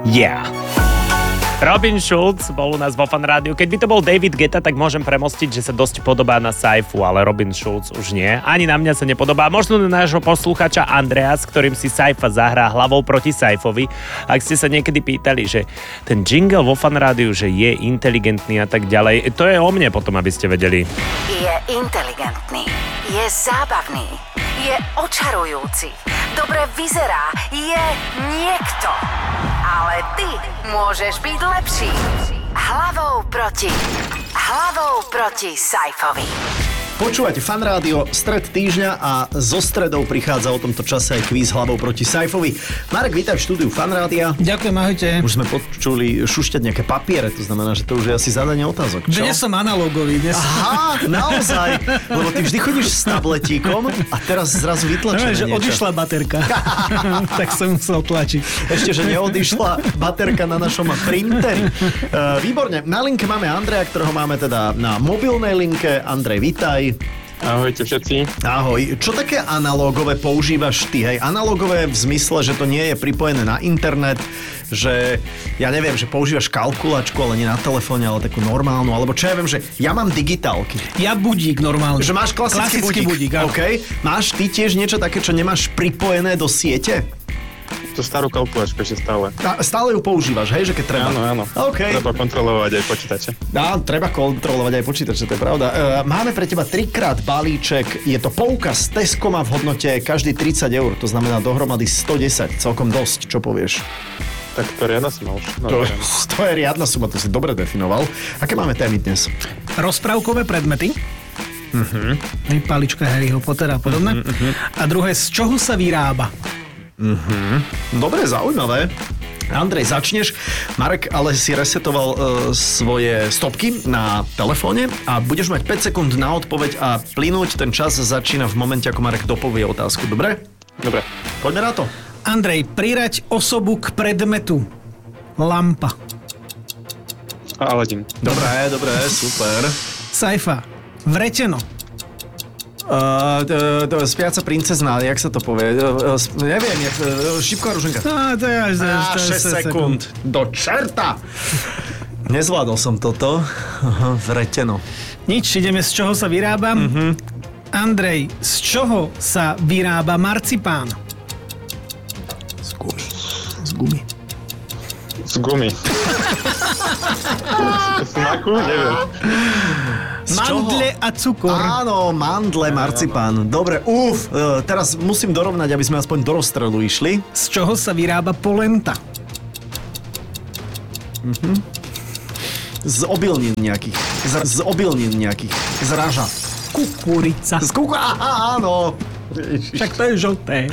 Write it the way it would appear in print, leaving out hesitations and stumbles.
Yeah. Robin Schulz bol u nás vo Fan Rádiu. Keď by to bol David Guetta, tak môžem premostiť, že sa dosť podobá na Saifu, ale Robin Schulz už nie. Ani na mňa sa nepodobá. Možno na nášho posluchača Andreas, ktorým si Saifa zahrá hlavou proti Saifovi. Ak ste sa niekedy pýtali, že ten jingle vo Fan Rádiu, že je inteligentný a tak ďalej, to je o mne potom, aby ste vedeli. Je inteligentný, je zábavný, je očarujúci, dobre vyzerá, je niekto. Ale ty môžeš byť lepší. Hlavou proti Saifovi. Počúvate Fan Rádio, stred týždňa a zo stredou prichádza o tomto čase aj kvíz hlavou proti Saifovi. Marek, vítaj v štúdiu Fan Rádia. Ďakujem, ahojte. Už sme počuli šušťať nejaké papiere, to znamená, že to už je asi zadanie otázok, čo? Dnes som analogový. Aha, naozaj, lebo ty vždy chodíš s tabletíkom a teraz zrazu vytlačené že niečo. odišla baterka, tak som musel tlačiť. Ešte, že neodišla baterka na našom printeri. Výborne, na linke máme Andreja, ktorého máme teda na mobilnej linke. Andrej, vítaj. Ahojte všetci. Ahoj. Čo také analógové používaš ty? Hej, analógové v zmysle, že to nie je pripojené na internet, že ja neviem, že používaš kalkulačku, ale nie na telefóne, ale takú normálnu, alebo čo ja viem, že ja mám digitálky. Ja budík normálne. Že máš klasický budík. OK. Máš ty tiež niečo také, čo nemáš pripojené do siete? Tú starú kalkulačku ešte stále. Stále ju používaš, hej, že keď treba? Áno. OK. Treba kontrolovať aj počítače. Treba kontrolovať aj počítače, to je pravda. Máme pre teba 3x balíček, je to poukaz Tescoma v hodnote každý 30 €, to znamená dohromady 110, celkom dosť, čo povieš? Tak to riadna suma už. To je riadna suma, to si dobre definoval. Aké máme témy dnes? Rozprávkové predmety. Palička Harryho Pottera a podobné. A druhé, z čoho sa vyrába? Dobre, zaujímavé. Andrej, začneš. Marek ale si resetoval svoje stopky na telefóne a budeš mať 5 sekúnd na odpoveď a plynúť. Ten čas začína v momente, ako Marek dopovie otázku. Dobre? Dobre. Poďme na to. Andrej, prirať osobu k predmetu. Lampa. Aladin. Dobre, super. Saifa. Vreteno. Spiaca princezná, jak sa to povie? Neviem, šipková ruženka. To je až 6 sekúnd. Do čerta! Nezvládol som toto. Vreteno. Nič, ideme z čoho sa vyrába. Andrej, z čoho sa vyrába marcipán? Z gumy. Z gumy. Z smaku? Neviem. Mandle a cukor. Áno, mandle, marcipán. Dobre, teraz musím dorovnať, aby sme aspoň do rozstrelu išli. Z čoho sa vyrába polenta? Z obilnín nejakých. Z raža. Kukurica. Áno. Však to je žlté.